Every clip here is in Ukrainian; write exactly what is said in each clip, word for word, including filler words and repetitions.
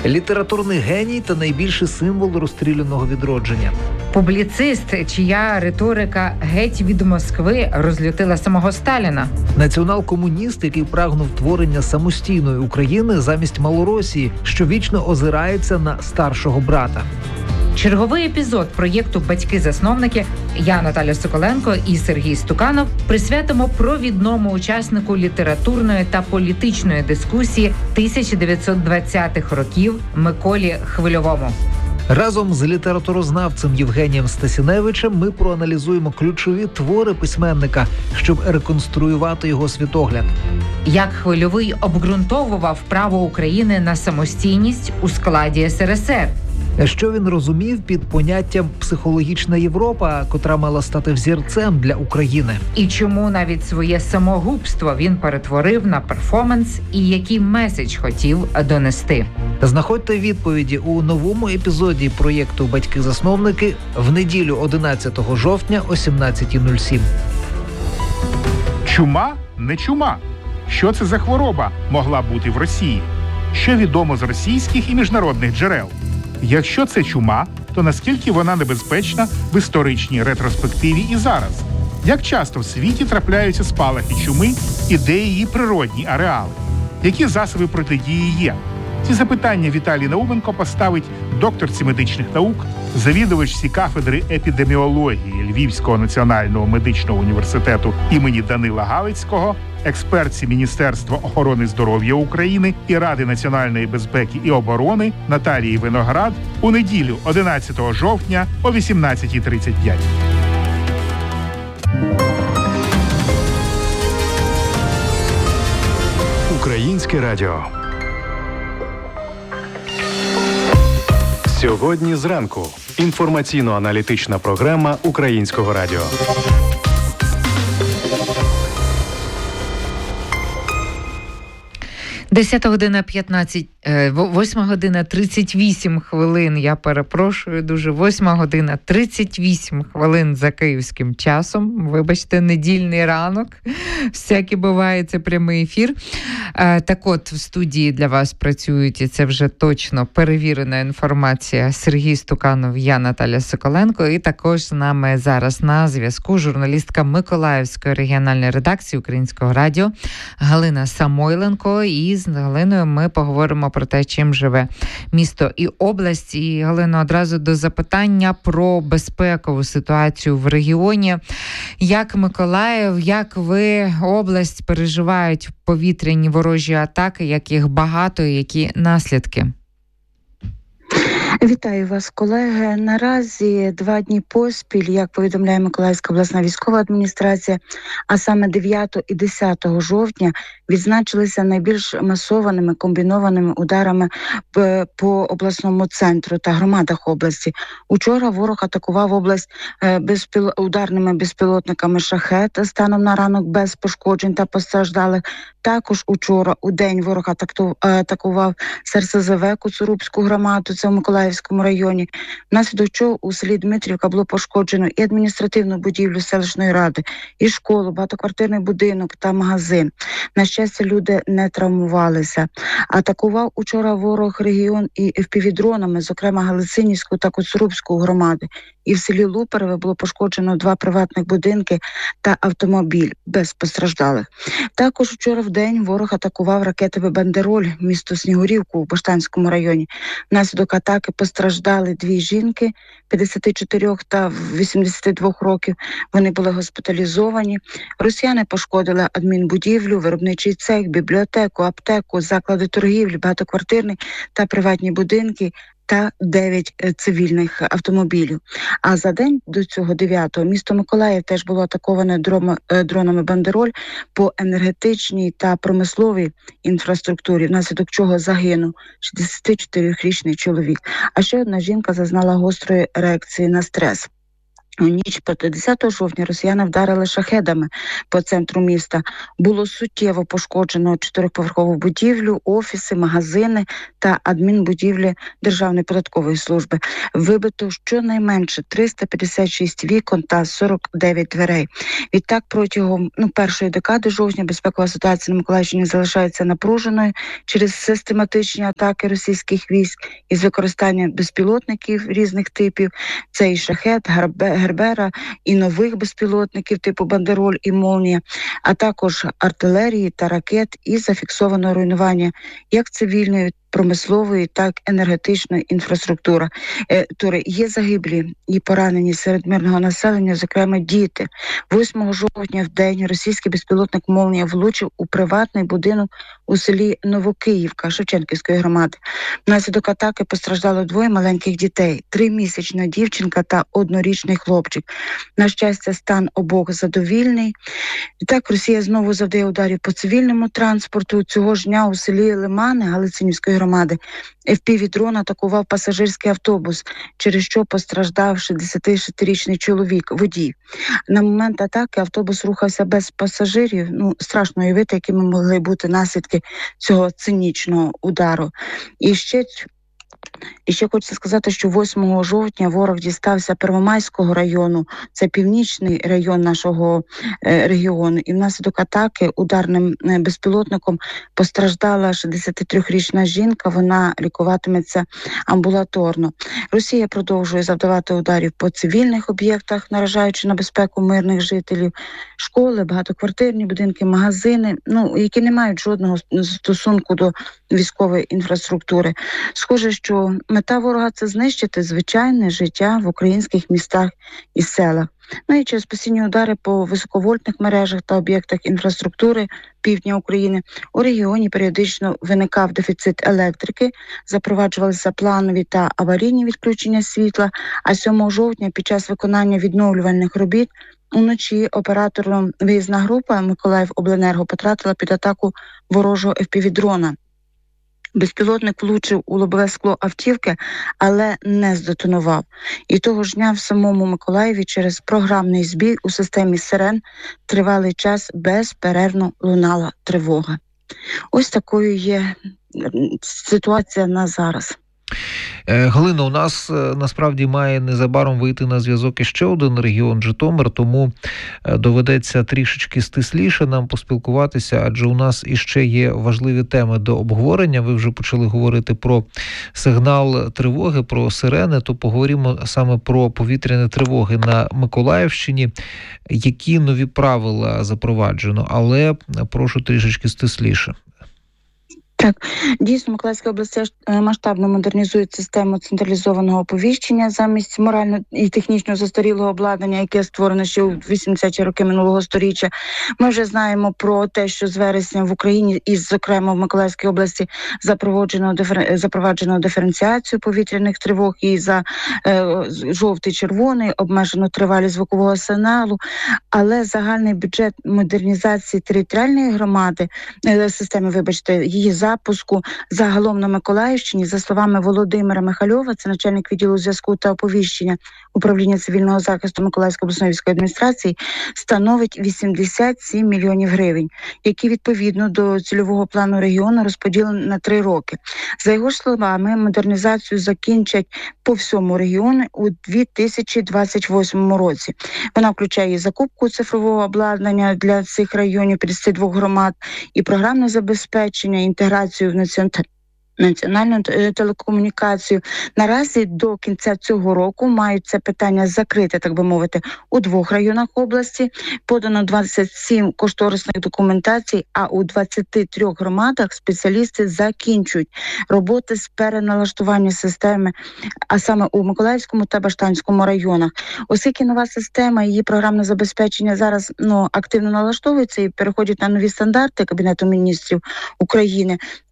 Літературний геній та найбільший символ розстріляного відродження. Публіцист, чия риторика геть від Москви розлютила самого Сталіна. Націонал-комуніст, який прагнув творення самостійної України замість Малоросії, що вічно озирається на старшого брата. Черговий епізод проєкту «Батьки-засновники» я, Наталя Соколенко і Сергій Стуканов присвятимо провідному учаснику літературної та політичної дискусії тисяча дев'ятсот двадцятих років Миколі Хвильовому. Разом з літературознавцем Євгенієм Стасіневичем ми проаналізуємо ключові твори письменника, щоб реконструювати його світогляд. Як Хвильовий обґрунтовував право України на самостійність у складі ес ер ес ер. Що він розумів під поняттям «психологічна Європа», котра мала стати взірцем для України? І чому навіть своє самогубство він перетворив на перформанс і який меседж хотів донести? Знаходьте відповіді у новому епізоді проєкту «Батьки-засновники» в неділю одинадцятого жовтня о сімнадцятій нуль сім. Чума не чума. Що це за хвороба могла бути в Росії? Що відомо з російських і міжнародних джерел? Якщо це чума, то наскільки вона небезпечна в історичній ретроспективі і зараз? Як часто в світі трапляються спалахи чуми і де її природні ареали? Які засоби протидії є? Ці запитання Віталій Науменко поставить докторці медичних наук, завідувачці кафедри епідеміології Львівського національного медичного університету імені Данила Галицького, експертці Міністерства охорони здоров'я України і Ради національної безпеки і оборони Наталії Виноград у неділю одинадцятого жовтня о вісімнадцятій тридцять п'ять. Українське радіо. Сьогодні зранку. Інформаційно-аналітична програма Українського радіо. десята година п'ятнадцять, восьма година тридцять вісім хвилин, я перепрошую дуже, восьма година тридцять вісім хвилин за київським часом. Вибачте, недільний ранок, всяке буває, це прямий ефір. Так от, в студії для вас працюють, і це вже точно перевірена інформація, Сергій Стуканов, я, Наталя Соколенко, і також з нами зараз на зв'язку журналістка Миколаївської регіональної редакції Українського радіо Галина Самойленко. І з Галиною ми поговоримо про те, чим живе місто і область. І, Галино, одразу до запитання про безпекову ситуацію в регіоні. Як Миколаїв, як ви, область, переживають повітряні ворожі атаки, як їх багато і які наслідки? Вітаю вас, колеги. Наразі два дні поспіль, як повідомляє Миколаївська обласна військова адміністрація, а саме дев'ятого і десятого жовтня, відзначилися найбільш масованими комбінованими ударами по обласному центру та громадах області. Учора ворог атакував область безпіл... ударними безпілотниками «Шахет» станом на ранок без пошкоджень та постраждалих. Також учора у день ворог атакував ес ер ес зет ве Коцурубську громаду, це в Миколаївському районі. Внаслідок чого у селі Дмитрівка було пошкоджено і адміністративну будівлю селищної ради, і школу, багатоквартирний будинок та магазин. На щастя, люди не травмувалися. Атакував учора ворог регіон і еф пі ві-дронами, зокрема Галицинівську та Коцурубську громади. І в селі Лупереве було пошкоджено два приватних будинки та автомобіль без постраждалих. Також вчора в день ворог атакував ракетами «Бандероль» місто Снігурівку у Баштанському районі. Внаслідок атаки постраждали дві жінки п'ятдесят чотири та вісімдесят два років. Вони були госпіталізовані. Росіяни пошкодили адмінбудівлю, виробничий цех, бібліотеку, аптеку, заклади торгівлі, багатоквартирні та приватні будинки та дев'ять цивільних автомобілів. А за день до цього дев'ятого місто Миколаїв теж було атаковане дронами «Бандероль» по енергетичній та промисловій інфраструктурі, внаслідок чого загинув шістдесятичотирирічний чоловік. А ще одна жінка зазнала гострої реакції на стрес. У ніч проти десятого жовтня росіяни вдарили шахедами по центру міста. Було суттєво пошкоджено чотириповерхову будівлю, офіси, магазини та адмінбудівлі Державної податкової служби. Вибито щонайменше триста п'ятдесят шість вікон та сорок дев'ять дверей. Відтак протягом ну, першої декади жовтня безпекова ситуація на Миколаївщині залишається напруженою через систематичні атаки російських військ із використанням безпілотників різних типів. Це і шахед, Гербера, і нових безпілотників типу Бандероль і Молнія, а також артилерії та ракет, і зафіксовано руйнування як цивільної, промислової, так і енергетичної інфраструктури. Тури є загиблі і поранені серед мирного населення, зокрема діти. восьмого жовтня в день російський безпілотник «Молнія» влучив у приватний будинок у селі Новокиївка Шевченківської громади. Внаслідок атаки постраждало двоє маленьких дітей – тримісячна дівчинка та однорічний хлопчик. На щастя, стан обох задовільний. І так, Росія знову завдає ударів по цивільному транспорту. Цього ж дня у селі Лимани Галицинівської громади еф пі ві-дрон атакував пасажирський автобус, через що постраждав шістдесятишестирічний чоловік, водій. На момент атаки автобус рухався без пасажирів. Ну, страшно уявити, якими могли бути наслідки цього цинічного удару. І ще І ще хочеться сказати, що восьмого жовтня ворог дістався Первомайського району, це північний район нашого е, регіону, і внаслідок атаки ударним е, безпілотником постраждала шістдесятитрирічна жінка, вона лікуватиметься амбулаторно. Росія продовжує завдавати ударів по цивільних об'єктах, наражаючи на безпеку мирних жителів, школи, багатоквартирні будинки, магазини, ну, які не мають жодного стосунку до військової інфраструктури. Схоже, що мета ворога – це знищити звичайне життя в українських містах і селах. Ну і через постійні удари по високовольтних мережах та об'єктах інфраструктури півдня України у регіоні періодично виникав дефіцит електрики, запроваджувалися планові та аварійні відключення світла, а сьомого жовтня під час виконання відновлювальних робіт уночі оператором виїзна група Миколаївобленерго потрапила під атаку ворожого еф пі ві-дрона. Безпілотник влучив у лобове скло автівки, але не здетонував. І того ж дня в самому Миколаєві через програмний збій у системі сирен тривалий час безперервно лунала тривога. Ось такою є ситуація на зараз. Галина, у нас насправді має незабаром вийти на зв'язок іще один регіон Житомир, тому доведеться трішечки стисліше нам поспілкуватися, адже у нас іще є важливі теми до обговорення. Ви вже почали говорити про сигнал тривоги, про сирени, то поговоримо саме про повітряні тривоги на Миколаївщині. Які нові правила запроваджено, але прошу трішечки стисліше. Так, дійсно, Миколаївська область масштабно модернізує систему централізованого оповіщення замість морально і технічно застарілого обладнання, яке створено ще у вісімдесяті роки минулого сторіччя. Ми вже знаємо про те, що з вересня в Україні і, зокрема, в Миколаївській області запроваджено, дифер... запроваджено диференціацію повітряних тривог і за е, жовтий-червоний, обмежено тривалість звукового сигналу, але загальний бюджет модернізації територіальної громади, е, системи, вибачте, її запуску загалом на Миколаївщині, за словами Володимира Михальова, це начальник відділу зв'язку та оповіщення управління цивільного захисту Миколаївської обласної військової адміністрації, становить вісімдесят сім мільйонів гривень, які відповідно до цільового плану регіону розподілені на три роки. За його ж словами, модернізацію закінчать по всьому регіону у дві тисячі двадцять восьмому році. Вона включає і закупку цифрового обладнання для цих районів п'ятдесят два громад, і програмне забезпечення, інтеграцію в національну національну телекомунікацію. Наразі до кінця цього року мають це питання закрити, так би мовити, у двох районах області. Подано двадцять сім кошторисних документацій, а у двадцяти трьох громадах спеціалісти закінчують роботи з переналаштування системи, а саме у Миколаївському та Баштанському районах. Оскільки нова система, її програмне забезпечення зараз ну, активно налаштовується і переходять на нові стандарти Кабінету міністрів України,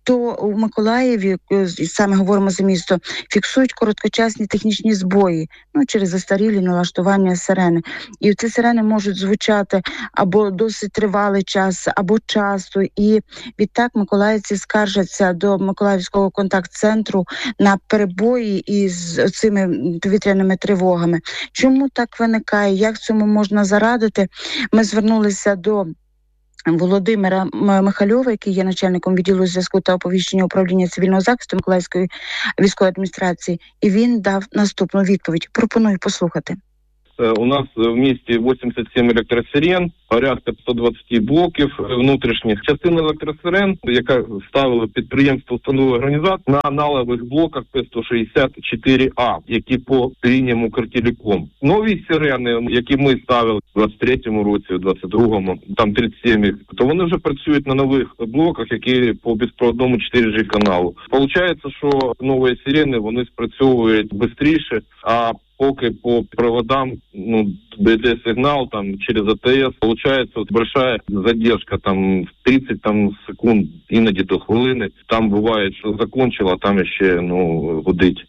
то у Миколаєві, саме говоримо за місто, фіксують короткочасні технічні збої, ну, через застарілі налаштування сирени. І ці сирени можуть звучати або досить тривалий час, або часто. І відтак миколаївці скаржаться до Миколаївського контакт-центру на перебої із цими повітряними тривогами. Чому так виникає? Як цьому можна зарадити? Ми звернулися до Володимира Михальова, який є начальником відділу зв'язку та оповіщення управління цивільного захисту Миколаївської військової адміністрації, і він дав наступну відповідь. Пропоную послухати. У нас в місті вісімдесят сім електросирен, порядка сто двадцять блоків внутрішніх. Частина електросирен, яка ставила підприємство установи організації, на аналогових блоках П сто шістдесят чотири А, які по лініям Укртелеком. Нові сирени, які ми ставили в двадцять третьому році, в двадцять другому, там тридцять сім, то вони вже працюють на нових блоках, які по безпроводному чотири Ж каналу. Получається, що нові сирени, вони спрацьовують швидше, а поки по проводам, ну, йде сигнал там через А Т С, получается вот большая задержка, там в тридцять там, секунд, іноді до хвилини. Там буває, що закончила, а там ще, ну, гудить.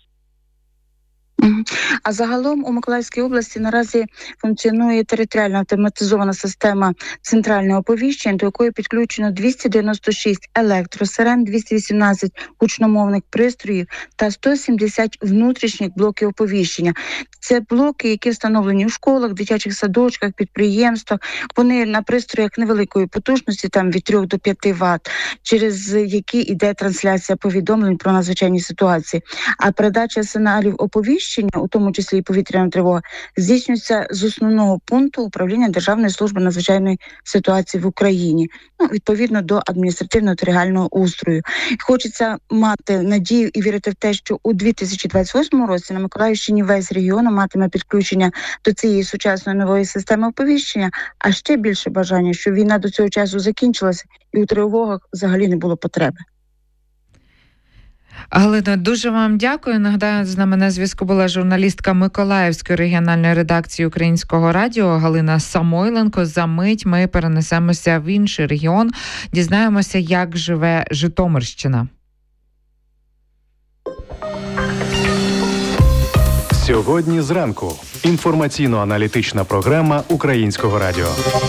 А загалом у Миколаївській області наразі функціонує територіальна автоматизована система центрального оповіщення, до якої підключено двісті дев'яносто шість електросирен, двісті вісімнадцять гучномовних пристроїв та сто сімдесят внутрішніх блоків оповіщення. Це блоки, які встановлені у школах, дитячих садочках, підприємствах. Вони на пристроях невеликої потужності, там від трьох до п'яти ватт, через які йде трансляція повідомлень про надзвичайні ситуації. А передача сигналів оповіщення, у тому числі і повітряна тривога, здійснюється з основного пункту управління Державної служби надзвичайної ситуації в Україні, ну, відповідно до адміністративно-територіального устрою. Хочеться мати надію і вірити в те, що у дві тисячі двадцять восьмому році на Миколаївщині весь регіон матиме підключення до цієї сучасної нової системи оповіщення, а ще більше бажання, щоб війна до цього часу закінчилася і у тривогах взагалі не було потреби. Галина, дуже вам дякую. Нагадаю, з нами на зв'язку була журналістка Миколаївської регіональної редакції Українського радіо Галина Самойленко. За мить ми перенесемося в інший регіон, дізнаємося, як живе Житомирщина. Сьогодні зранку. Інформаційно-аналітична програма Українського радіо.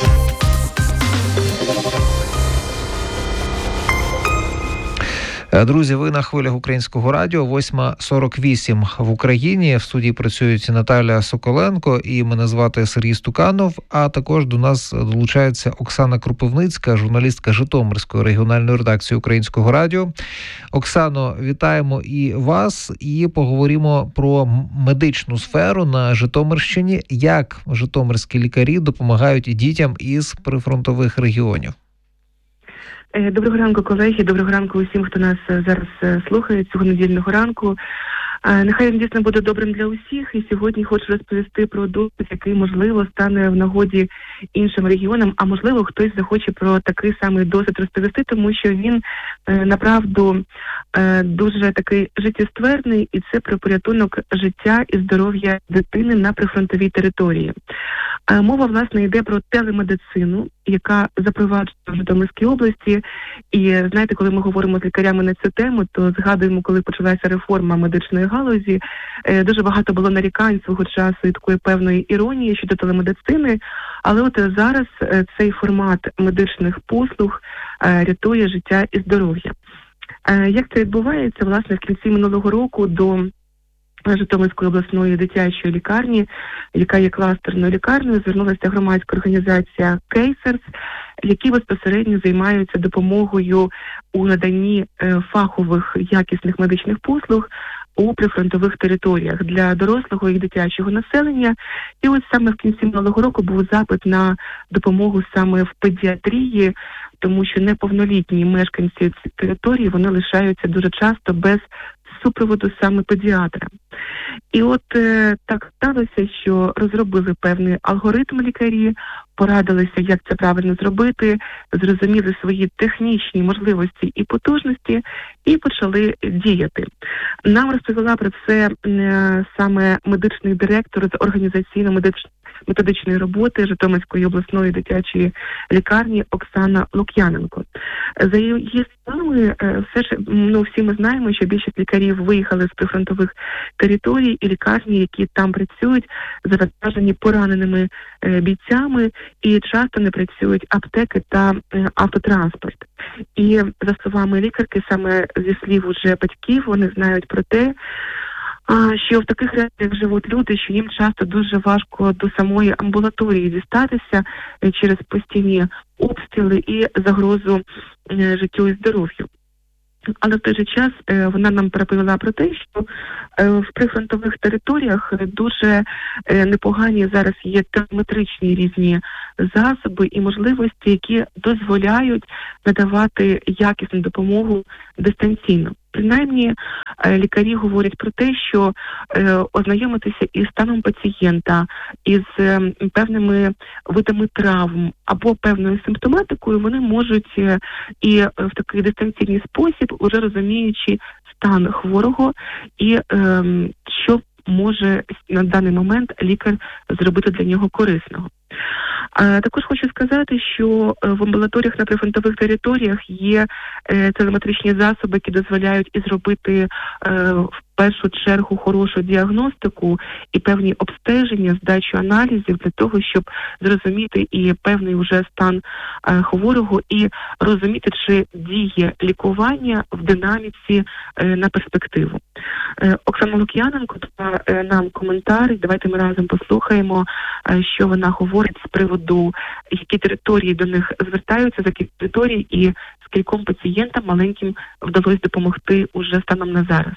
Друзі, ви на хвилях Українського радіо, восьма сорок вісім в Україні. В студії працюють Наталя Соколенко і мене звати Сергій Стуканов, а також до нас долучається Оксана Кропивницька, журналістка Житомирської регіональної редакції Українського радіо. Оксано, вітаємо і вас, і поговоримо про медичну сферу на Житомирщині, як житомирські лікарі допомагають дітям із прифронтових регіонів. Доброго ранку, колеги, доброго ранку усім, хто нас зараз слухає цього недільного ранку. Нехай він дійсно буде добрим для усіх, і сьогодні хочу розповісти про досвід, який, можливо, стане в нагоді іншим регіонам, а можливо, хтось захоче про такий самий досвід розповісти, тому що він, направду, дуже такий життєстверний, і це про порятунок життя і здоров'я дитини на прифронтовій території. Мова, власне, йде про телемедицину, яка запроваджена в Житомирській області. І, знаєте, коли ми говоримо з лікарями на цю тему, то згадуємо, коли почалася реформа медичної галузі, дуже багато було нарікань свого часу і такої певної іронії щодо телемедицини. Але от зараз цей формат медичних послуг рятує життя і здоров'я. Як це відбувається? Власне, в кінці минулого року до Житомирської обласної дитячої лікарні, яка є кластерною лікарнею, звернулася громадська організація «Кейсерс», які безпосередньо займаються допомогою у наданні фахових якісних медичних послуг у прифронтових територіях для дорослого і дитячого населення. І ось саме в кінці минулого року був запит на допомогу саме в педіатрії, тому що неповнолітні мешканці цих територій, вони лишаються дуже часто без супроводу саме педіатра. І от е, так сталося, що розробили певний алгоритм лікарі, порадилися, як це правильно зробити, зрозуміли свої технічні можливості і потужності і почали діяти. Нам розповіла про це е, саме медичний директор з організаційно-медичної методичної роботи Житомирської обласної дитячої лікарні Оксана Лук'яненко. За її словами, все ж, ну, всі ми знаємо, що більшість лікарів виїхали з прифронтових територій, і лікарні, які там працюють, завантажені пораненими бійцями, і часто не працюють аптеки та автотранспорт. І за словами лікарки, саме зі слів уже батьків, вони знають про те, що в таких реаліях живуть люди, що їм часто дуже важко до самої амбулаторії дістатися через постійні обстріли і загрозу життю і здоров'ю. Але в той же час вона нам переповіла про те, що в прифронтових територіях дуже непогані зараз є телеметричні різні засоби і можливості, які дозволяють надавати якісну допомогу дистанційно. Принаймні, лікарі говорять про те, що е, ознайомитися із станом пацієнта, із е, певними видами травм або певною симптоматикою вони можуть е, і в такий дистанційний спосіб, уже розуміючи стан хворого і е, що може на даний момент лікар зробити для нього корисного. А також хочу сказати, що в амбулаторіях на прифронтових територіях є е, телеметричні засоби, які дозволяють і зробити е, в першу чергу хорошу діагностику і певні обстеження, здачу аналізів для того, щоб зрозуміти і певний уже стан е, хворого і розуміти, чи діє лікування в динаміці е, на перспективу. Е, Оксана Лук'яненко дала е, нам коментар, давайте ми разом послухаємо, е, що вона говорить з приводу, які території до них звертаються, за які території і скільком пацієнтам маленьким вдалося допомогти уже станом на зараз.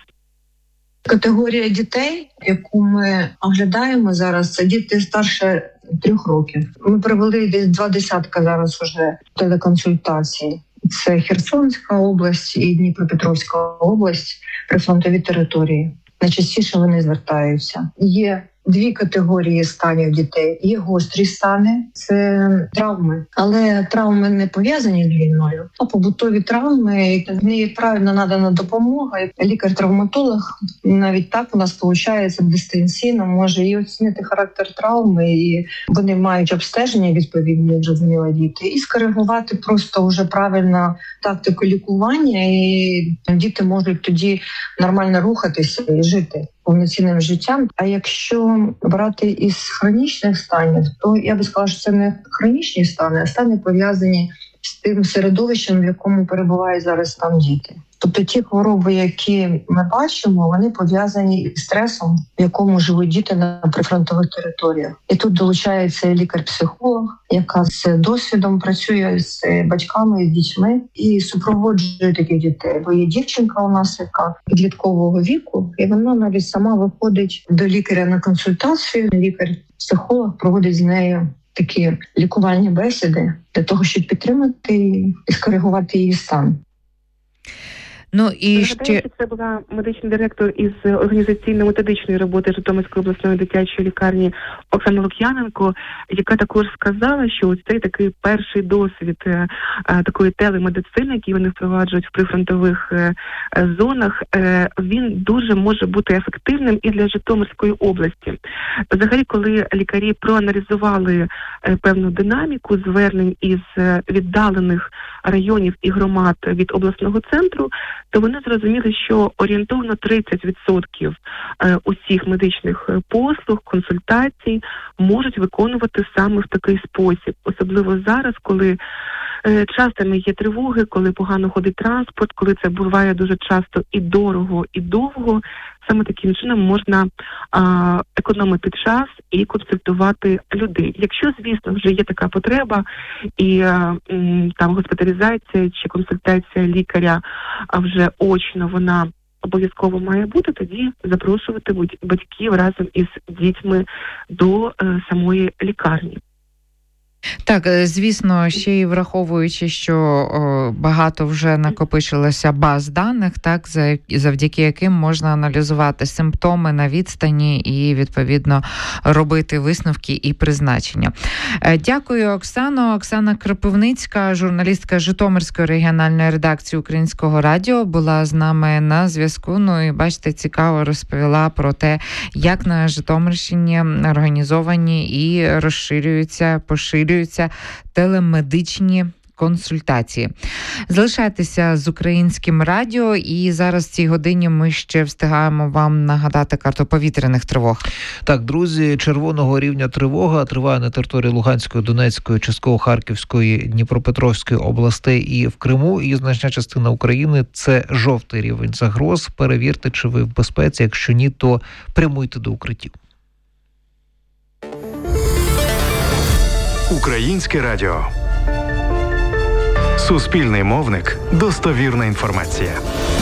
Категорія дітей, яку ми оглядаємо зараз, це діти старше трьох років. Ми провели десь два десятка зараз уже телеконсультацій. Це Херсонська область і Дніпропетровська область, прифронтові території. Найчастіше вони звертаються. Є дві категорії станів дітей. Є гострі стани, це травми. Але травми не пов'язані з війною, а побутові травми, в неї правильно надана допомога. Лікар-травматолог навіть так у нас виходить дистанційно, може і оцінити характер травми, і вони мають обстеження відповідні, як зрозуміло, діти, і скоригувати просто вже правильно тактику лікування, і діти можуть тоді нормально рухатися і жити повноцінним життям. А якщо брати із хронічних станів, то я би сказала, що це не хронічні стани, а стани пов'язані з тим середовищем, в якому перебувають зараз там діти. Тобто ті хвороби, які ми бачимо, вони пов'язані із стресом, в якому живуть діти на прифронтових територіях. І тут долучається лікар-психолог, яка з досвідом працює з батьками, з дітьми і супроводжує таких дітей. Бо є дівчинка у нас, яка підліткового віку, і вона навіть сама виходить до лікаря на консультацію. Лікар-психолог проводить з нею такі лікувальні бесіди для того, щоб підтримати і скоригувати її стан. Ну і Нагадаю, ще що це була медичний директор із організаційно-методичної роботи Житомирської обласної дитячої лікарні Оксана Лук'яненко, яка також сказала, що ось цей такий перший досвід е, такої телемедицини, який вони впроваджують в прифронтових е, зонах, е, він дуже може бути ефективним і для Житомирської області. Взагалі, коли лікарі проаналізували е, певну динаміку звернень із е, віддалених районів і громад від обласного центру, то вони зрозуміли, що орієнтовно тридцять відсотків усіх медичних послуг, консультацій можуть виконувати саме в такий спосіб. Особливо зараз, коли частими є тривоги, коли погано ходить транспорт, коли це буває дуже часто і дорого, і довго. Саме таким чином можна а, економити час і консультувати людей. Якщо, звісно, вже є така потреба, і а, м, там госпіталізація чи консультація лікаря а вже очно вона обов'язково має бути, тоді запрошувати батьків разом із дітьми до е, самої лікарні. Так, звісно, ще й враховуючи, що о, багато вже накопичилося баз даних, так, завдяки яким можна аналізувати симптоми на відстані і, відповідно, робити висновки і призначення. Дякую, Оксано. Оксана Кропивницька, журналістка Житомирської регіональної редакції Українського радіо, була з нами на зв'язку. Ну і, бачите, цікаво розповіла про те, як на Житомирщині організовані і розширюються, поширюються телемедичні консультації. Залишайтеся з Українським радіо, і зараз в цій годині ми ще встигаємо вам нагадати карту повітряних тривог. Так, друзі, червоного рівня тривога триває на території Луганської, Донецької, частково Харківської, Дніпропетровської областей і в Криму, і значна частина України – це жовтий рівень загроз. Перевірте, чи ви в безпеці, якщо ні, то прямуйте до укриттів. Українське радіо. Суспільний мовник. Достовірна інформація.